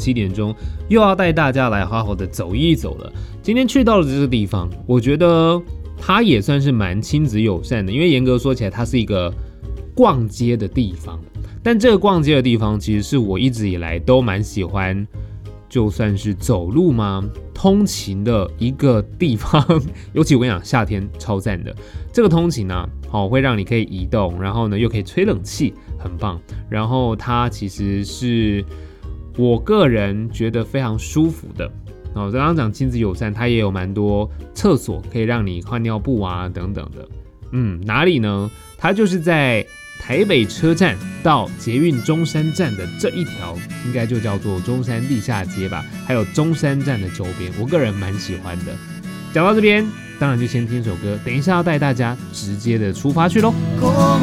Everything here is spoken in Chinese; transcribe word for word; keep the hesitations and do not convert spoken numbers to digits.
七点钟又要带大家来好好的走一走了。今天去到了这个地方，我觉得它也算是蛮亲子友善的，因为严格说起来，它是一个逛街的地方。但这个逛街的地方，其实是我一直以来都蛮喜欢，就算是走路吗？通勤的一个地方。尤其我跟你讲，夏天超赞的。这个通勤呢、啊，哦，会让你可以移动，然后呢又可以吹冷气，很棒。然后它其实是我个人觉得非常舒服的。哦，刚刚讲亲子友善，它也有蛮多厕所可以让你换尿布啊等等的。嗯，哪里呢？它就是在台北车站到捷运中山站的这一条，应该就叫做中山地下街吧，还有中山站的周边，我个人蛮喜欢的。讲到这边，当然就先听首歌，等一下要带大家直接的出发去咯。